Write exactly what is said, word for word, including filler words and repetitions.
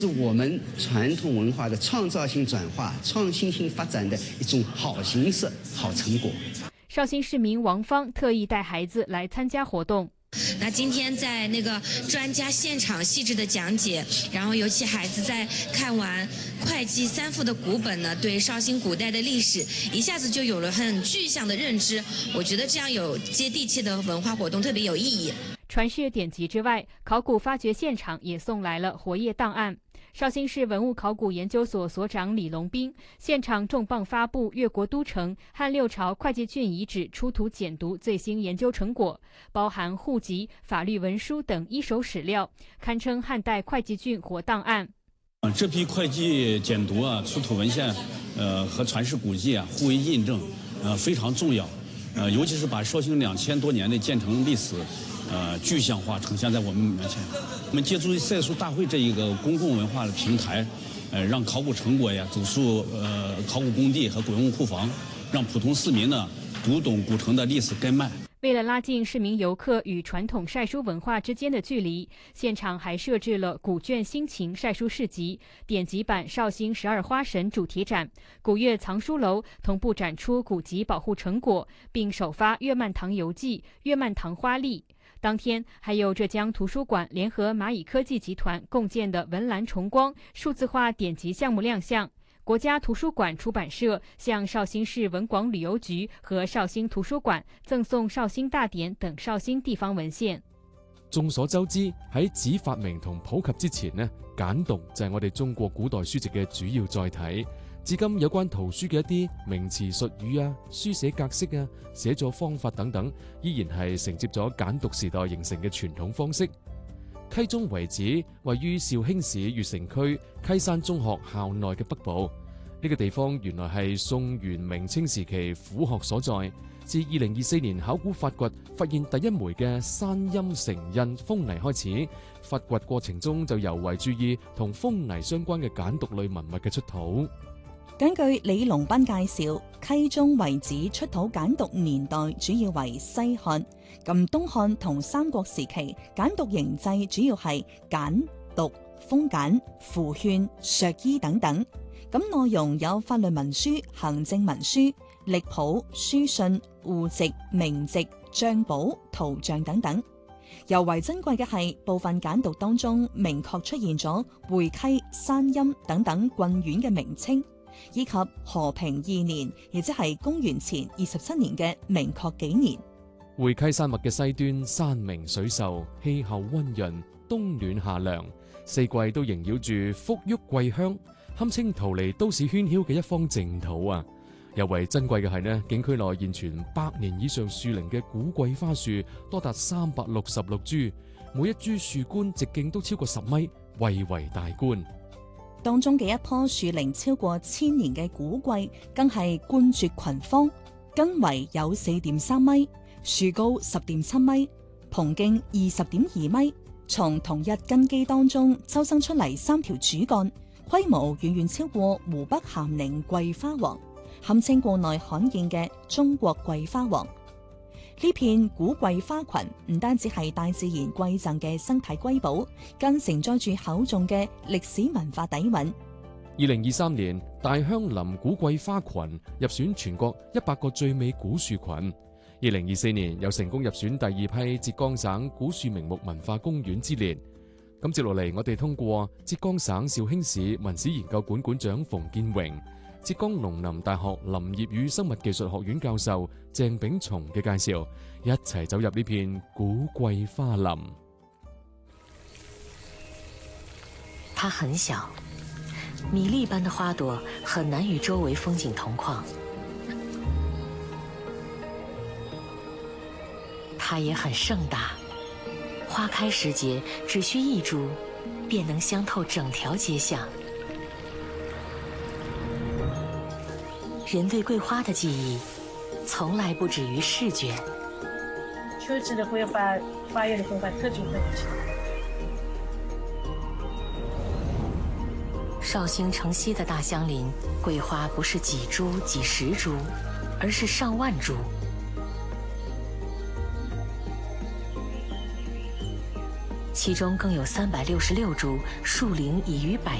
是我们传统文化的创造性转化、创新性发展的一种好形式、好成果。 绍兴市民王芳特意带孩子来参加活动。 那今天在那个专家现场细致的讲解，然后尤其孩子在看完会稽三复的古本呢，对绍兴古代的历史一下子就有了很具象的认知。我觉得这样有接地气的文化活动特别有意义。 传世典籍之外，考古发掘现场也送来了活页档案。绍兴市文物考古研究所所长李龙斌现场重磅发布越国都城汉六朝会稽郡遗址出土简牍最新研究成果，包含户籍、法律文书等一手史料，堪称汉代会稽郡活档案。 这批会稽简牍啊，出土文献，呃和传世古迹啊互为印证，呃非常重要，呃尤其是把绍兴两千多年的建城历史。呃，具象化呈现在我们面前。我们借助赛书大会这一个公共文化的平台，呃，让考古成果呀走入呃考古工地和古文物库房，让普通市民呢读懂古城的历史根脉。 为了拉近市民游客与传统晒书文化之间的距离，现场还设置了古卷新情晒书市集、典籍版绍兴十二花神主题展、古乐藏书楼同步展出古籍保护成果，并首发月漫堂游记、月漫堂花历。当天还有浙江图书馆联合蚂蚁科技集团共建的文澜重光数字化典籍项目亮相。国家图书馆出版社向绍興市文廣旅遊局和紹興圖書館贈送《紹興大典》等紹興地方文獻。 眾所周知，喺紙發明同普及之前呢，簡讀就係我哋中國古代書籍嘅主要載體。至今有關圖書嘅一啲名詞術語啊、書寫格式啊、寫作方法等等，依然係承接咗簡讀時代形成嘅傳統方式。溪中遺址位於紹興市越城區溪山中學校內嘅北部，呢個地方原來係宋元明清時期府學所在。自二零二四年考古發掘發現第一枚嘅山陰成印封泥開始，發掘過程中就尤為注意同封泥相關嘅簡牘類文物嘅出土。 根據李龍斌介紹，溪中遺址出土簡牘年代主要為西漢，咁東漢同三國時期簡牘形制主要係簡、牘、封簡、符勸、削衣等等。咁內容有法律文書、行政文書、曆譜、書信、戶籍、名籍、帳簿、圖像等等。尤為珍貴嘅係部分簡牘當中明確出現咗會稽、山陰等等郡縣嘅名稱，以及和平二年，亦即係公元前二十七年嘅明確紀年。 會稽山脈嘅西端山明水秀，氣候溫潤，冬暖夏涼，四季都縈繞住馥郁桂香，堪稱逃離都市喧囂嘅一方淨土啊！尤為珍貴嘅係呢，景區內現存百年以上樹齡嘅古桂花樹多達三百六十六株，每一株樹冠直徑都超過十米，蔚為大觀。 當中嘅一棵樹齡超過千年嘅古桂，更係冠絕群芳，根圍有四點三米，樹高十點七米，蓬徑二十點二米。從同一根基當中抽生出嚟三條主幹，規模遠遠超過湖北咸寧桂花王，堪稱國內罕見嘅中國桂花王。呢片古桂花群唔單止係大自然饋贈嘅生態瑰寶，更承載住厚重嘅歷史文化底蘊。 二零二三年，大鄉林古桂花群入選全國一百個最美古樹群。二零二四年又成功入選第二批浙江省古樹名木文化公園之列。咁接落嚟，我哋通過浙江省紹興市文史研究館館長馮建榮、浙江農林大學林業與生物技術學院教授鄭炳松嘅介紹，一齊走入呢片古桂花林。 它很小，米粒般的花朵很難與周圍風景同框。它也很盛大，花開時節只需一株，便能香透整條街巷。人對桂花的記憶，從來不止於視覺。 秋季的桂花，八月的桂花特別特別香。 紹興城西的大相鄰，桂花不是幾株幾十株，而是上萬株。 其中更有三百六十六株树龄已逾百